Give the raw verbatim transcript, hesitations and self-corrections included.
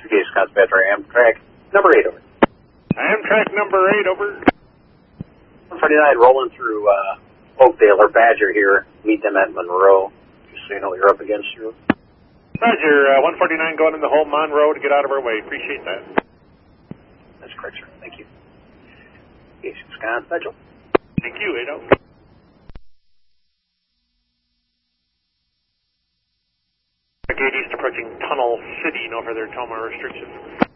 Gage, Wisconsin Metro, Amtrak number eight, over. Amtrak number eight, over. one forty-nine rolling through uh, Oakdale or Badger here. Meet them at Monroe, just so you know what you're up against. You. Roger, uh, one forty-nine going in the whole Monroe to get out of our way. Appreciate that. That's correct, sir. Thank you. Gage, Wisconsin Metro. Thank you, eight oh. Gate East approaching Tunnel City, no further Toma restrictions.